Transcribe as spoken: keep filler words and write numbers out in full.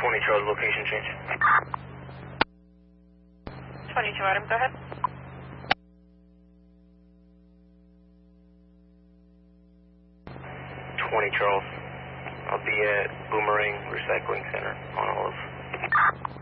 twenty Charles, location change. twenty-two Adam, go ahead. twenty Charles. I'll be at Boomerang Recycling Center on Olive.